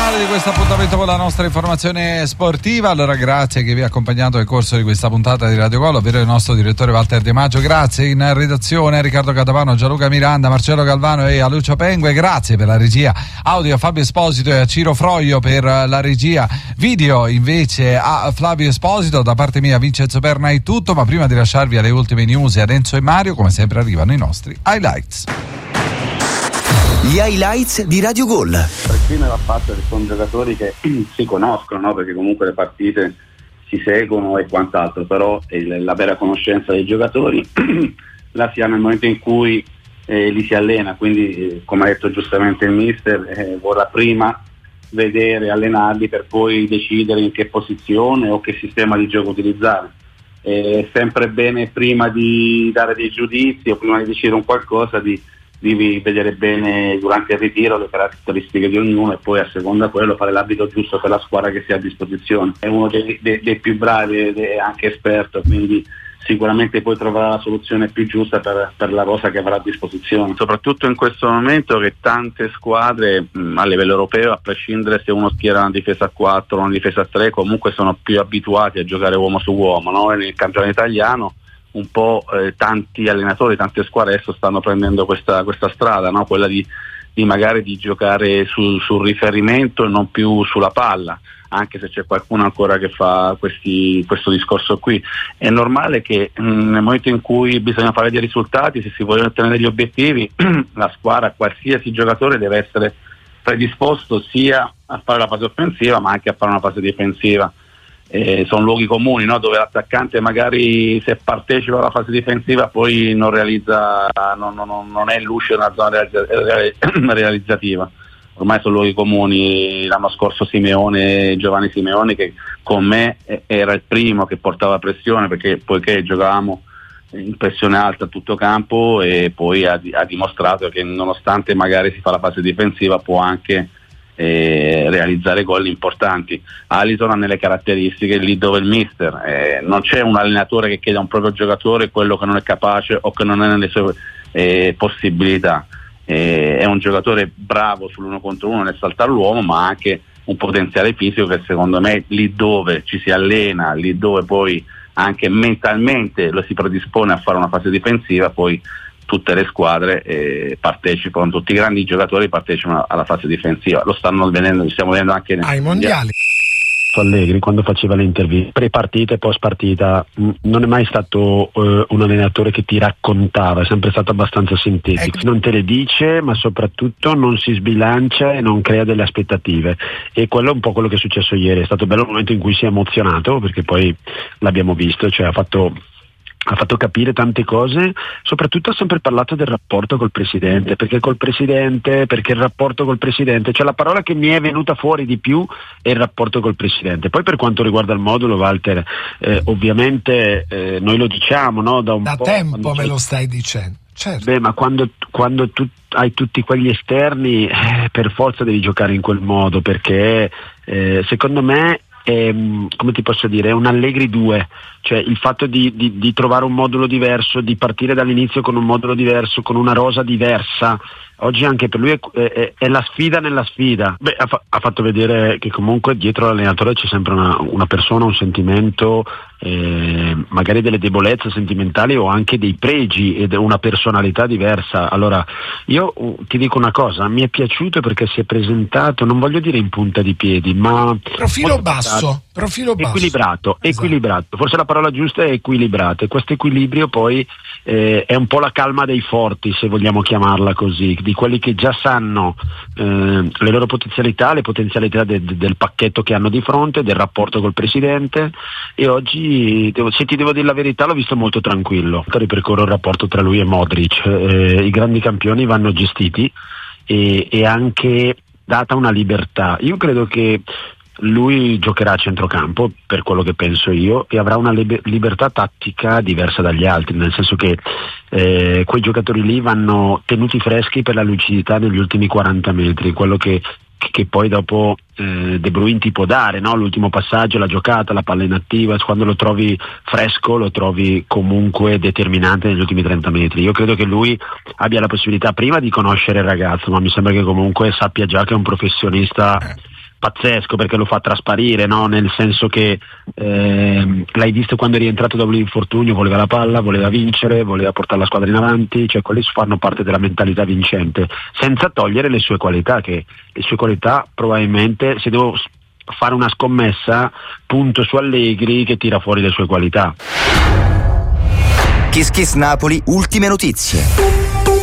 finale di questo appuntamento con la nostra informazione sportiva. Allora grazie che vi ha accompagnato nel corso di questa puntata di Radio Gol, ovvero il nostro direttore Walter De Maggio. Grazie in redazione Riccardo Catapano, Gianluca Miranda, Marcello Galvano e a Lucio Pengue. Grazie per la regia audio a Fabio Esposito e a Ciro Froio, per la regia video invece a Flavio Esposito. Da parte mia Vincenzo Perna è tutto, ma prima di lasciarvi alle ultime news ad Enzo e Mario, come sempre arrivano i nostri highlights. Gli highlights di Radio Gol. Prescindere dal fatto che sono giocatori che si conoscono, no? Perché comunque le partite si seguono e quant'altro, però la vera conoscenza dei giocatori la si ha nel momento in cui li si allena, quindi come ha detto giustamente il mister, vorrà prima vedere, allenarli per poi decidere in che posizione o che sistema di gioco utilizzare. È sempre bene, prima di dare dei giudizi o prima di decidere un qualcosa, devi vedere bene durante il ritiro le caratteristiche di ognuno e poi a seconda di quello fare l'abito giusto per la squadra che si ha a disposizione. È uno dei più bravi ed è anche esperto, quindi sicuramente poi troverà la soluzione più giusta per la rosa che avrà a disposizione, soprattutto in questo momento che tante squadre a livello europeo, a prescindere se uno schiera una difesa a 4 o una difesa a 3, comunque sono più abituati a giocare uomo su uomo, no? E nel campionato italiano un po' tanti allenatori, tante squadre adesso stanno prendendo questa strada, no? Quella di magari di giocare sul riferimento e non più sulla palla, anche se c'è qualcuno ancora che fa questo discorso qui. È normale che nel momento in cui bisogna fare dei risultati, se si vogliono ottenere gli obiettivi, la squadra, qualsiasi giocatore deve essere predisposto sia a fare la fase offensiva ma anche a fare una fase difensiva. Sono luoghi comuni, no? Dove l'attaccante magari, se partecipa alla fase difensiva, poi non realizza, non è lucido nella zona realizzativa. Ormai sono luoghi comuni. L'anno scorso Giovanni Simeone, che con me era il primo che portava pressione, poiché giocavamo in pressione alta a tutto campo, e poi ha dimostrato che nonostante magari si fa la fase difensiva può anche realizzare gol importanti. Alisson ha nelle caratteristiche lì dove il mister non c'è un allenatore che chiede a un proprio giocatore quello che non è capace o che non è nelle sue possibilità. È un giocatore bravo sull'1 contro 1 nel saltare l'uomo, ma ha anche un potenziale fisico che secondo me lì dove ci si allena, lì dove poi anche mentalmente lo si predispone a fare una fase difensiva, poi tutte le squadre partecipano, tutti i grandi giocatori partecipano alla fase difensiva. Lo stiamo vedendo anche ai mondiali. Allegri, quando faceva le interviste pre-partita e post-partita, non è mai stato un allenatore che ti raccontava, è sempre stato abbastanza sintetico, non te le dice, ma soprattutto non si sbilancia e non crea delle aspettative, e quello è un po' quello che è successo ieri. È stato bello il momento in cui si è emozionato, perché poi l'abbiamo visto, cioè ha fatto capire tante cose. Soprattutto ha sempre parlato del rapporto col presidente, perché il rapporto col presidente, cioè la parola che mi è venuta fuori di più è il rapporto col presidente. Poi per quanto riguarda il modulo, Walter, ovviamente noi lo diciamo, no? Da tempo me lo stai dicendo. Certo. Beh, ma quando tu hai tutti quegli esterni, per forza devi giocare in quel modo, perché secondo me come ti posso dire, è un Allegri 2, cioè il fatto di trovare un modulo diverso, di partire dall'inizio con un modulo diverso, con una rosa diversa. Oggi anche per lui è la sfida nella sfida. Beh, ha fatto vedere che comunque dietro l'allenatore c'è sempre una persona, un sentimento, magari delle debolezze sentimentali o anche dei pregi ed una personalità diversa. Allora io ti dico una cosa, mi è piaciuto perché si è presentato, non voglio dire in punta di piedi, ma profilo basso, equilibrato. Forse la parola giusta è equilibrato, e questo equilibrio poi è un po' la calma dei forti, se vogliamo chiamarla così, di quelli che già sanno le loro potenzialità, le potenzialità del pacchetto che hanno di fronte, del rapporto col presidente. E oggi, se ti devo dire la verità, l'ho visto molto tranquillo. Ripercorro il rapporto tra lui e Modric. I grandi campioni vanno gestiti e anche data una libertà. Io credo che lui giocherà a centrocampo, per quello che penso io, e avrà una libertà tattica diversa dagli altri, nel senso che quei giocatori lì vanno tenuti freschi per la lucidità negli ultimi 40 metri, quello che poi dopo De Bruyne ti può dare, no? L'ultimo passaggio, la giocata, la palla inattiva, quando lo trovi fresco lo trovi comunque determinante negli ultimi 30 metri. Io credo che lui abbia la possibilità prima di conoscere il ragazzo, ma mi sembra che comunque sappia già che è un professionista pazzesco, perché lo fa trasparire, no? Nel senso che l'hai visto quando è rientrato dopo l'infortunio, voleva la palla, voleva vincere, voleva portare la squadra in avanti, cioè quelli fanno parte della mentalità vincente, senza togliere le sue qualità, che le sue qualità probabilmente, se devo fare una scommessa, punto su Allegri che tira fuori le sue qualità. Kiss Kiss Napoli, ultime notizie.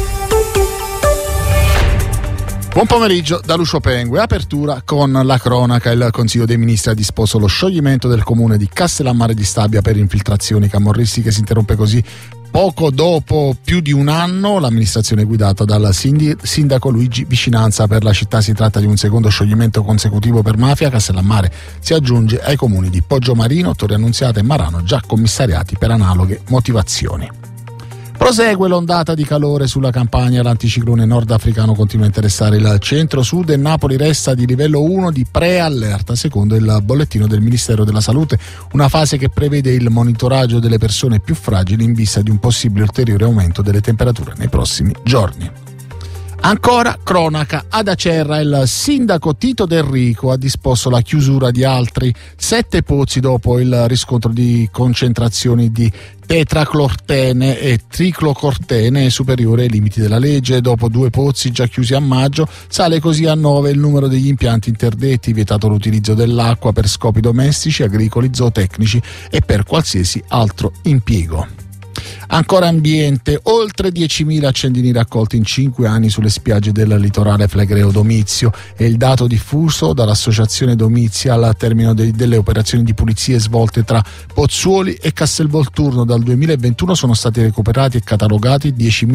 Buon pomeriggio da Lucio Pengue. Apertura con la cronaca. Il Consiglio dei Ministri ha disposto lo scioglimento del comune di Castellammare di Stabia per infiltrazioni camorristiche. Si interrompe così poco dopo più di un anno l'amministrazione guidata dal sindaco Luigi Vicinanza. Per la città si tratta di un secondo scioglimento consecutivo per mafia. Castellammare si aggiunge ai comuni di Poggiomarino, Torre Annunziata e Marano, già commissariati per analoghe motivazioni. Prosegue l'ondata di calore sulla Campania, l'anticiclone nordafricano continua a interessare il centro-sud e Napoli resta di livello 1 di preallerta secondo il bollettino del Ministero della Salute, una fase che prevede il monitoraggio delle persone più fragili in vista di un possibile ulteriore aumento delle temperature nei prossimi giorni. Ancora cronaca, ad Acerra il sindaco Tito Del Rico ha disposto la chiusura di altri 7 pozzi dopo il riscontro di concentrazioni di tetraclortene e triclocortene superiore ai limiti della legge. Dopo 2 pozzi già chiusi a maggio, sale così a 9 il numero degli impianti interdetti, vietato l'utilizzo dell'acqua per scopi domestici, agricoli, zootecnici e per qualsiasi altro impiego. Ancora ambiente, oltre 10.000 accendini raccolti in 5 anni sulle spiagge del litorale flegreo Domizio. È il dato diffuso dall'associazione Domizia al termine delle operazioni di pulizie svolte tra Pozzuoli e Castelvolturno. Dal 2021 sono stati recuperati e catalogati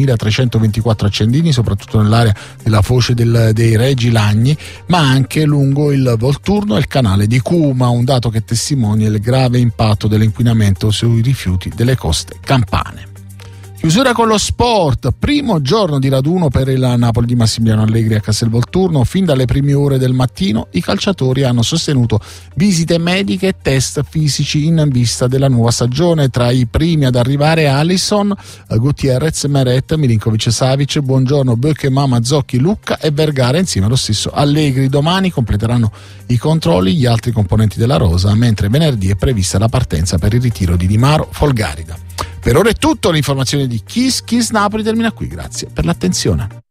10.324 accendini, soprattutto nell'area della foce dei Regi Lagni, ma anche lungo il Volturno e il canale di Cuma, un dato che testimonia il grave impatto dell'inquinamento sui rifiuti delle coste campane. Chiusura con lo sport, primo giorno di raduno per il Napoli di Massimiliano Allegri a Castelvolturno. Fin dalle prime ore del mattino i calciatori hanno sostenuto visite mediche e test fisici in vista della nuova stagione. Tra i primi ad arrivare Alisson, Gutierrez, Meret, Milinkovic-Savic, Buongiorno, Böckema, Mazzocchi, Lucca e Vergara insieme allo stesso Allegri. Domani completeranno i controlli gli altri componenti della rosa, mentre venerdì è prevista la partenza per il ritiro di Di Maro Folgarida. Per ora è tutto, l'informazione di Kiss Kiss Napoli termina qui, grazie per l'attenzione.